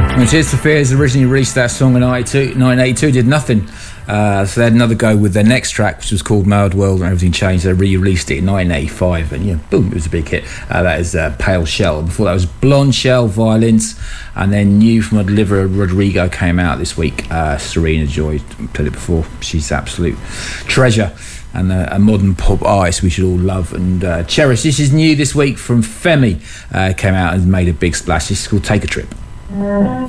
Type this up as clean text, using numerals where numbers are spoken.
Well, Tears for Fears originally released that song in 1982, did nothing. So they had another go with their next track, which was called Mad World, and everything changed. They re-released it in 1985, and boom, it was a big hit. That is Pale Shell. Before that was Blonde Shell, Violence, and then new from Olivia Rodrigo came out this week. Serena Joy, played it before. She's absolute treasure and a modern pop artist we should all love and cherish. This is new this week from Femi. Came out and made a big splash. This is called Take a Trip. Take